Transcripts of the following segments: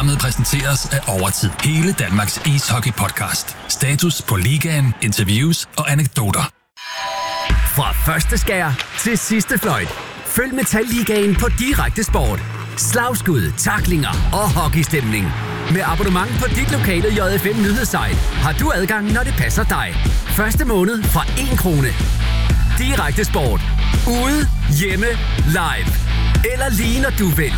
Programmet præsenteres af Overtid. Hele Danmarks ishockey-podcast. Status på ligaen, interviews og anekdoter. Fra første skær til sidste fløjt. Følg Metalligaen på Direkte Sport. Slagskud, tacklinger og hockeystemning. Med abonnement på dit lokale JFM nyhedssite har du adgang, når det passer dig. Første måned fra 1 krone. Direkte Sport. Ude, hjemme, live. Eller lige når du vil.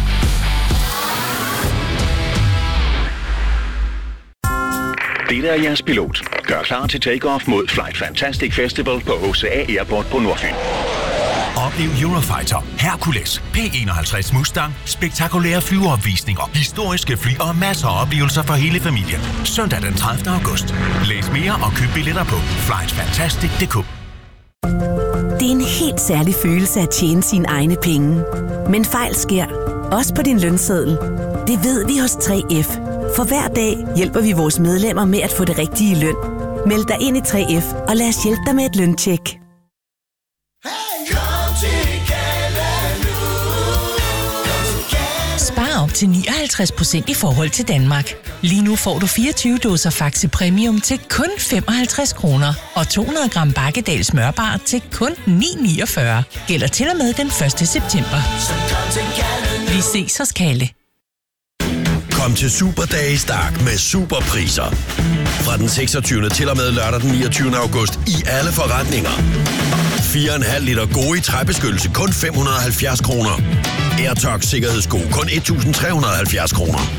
Det er jeres pilot. Gør klar til take-off mod Flight Fantastic Festival på HCA Airport på Nordfyn. Oplev Eurofighter, Hercules, P51 Mustang, spektakulære flyveopvisninger, historiske fly og masser af oplevelser for hele familien. Søndag den 30. august. Læs mere og køb billetter på flightfantastic.dk. Det er en helt særlig følelse at tjene sine egne penge. Men fejl sker, også på din lønseddel. Det ved vi hos 3F. For hver dag hjælper vi vores medlemmer med at få det rigtige løn. Meld dig ind i 3F, og lad os hjælpe dig med et løntjek. Spar op til 59% i forhold til Danmark. Lige nu får du 24 dåser Faxi Premium til kun 55 kroner. Og 200 gram Bakkedal smørbar til kun 9,49. Gælder til og med den 1. september. Vi ses hos Kalle. Kom til Superdage i Stark med superpriser. Fra den 26. til og med lørdag den 29. august i alle forretninger. 4,5 liter Gode træbeskyttelse kun 570 kroner. AirTox sikkerhedssko kun 1.370 kroner.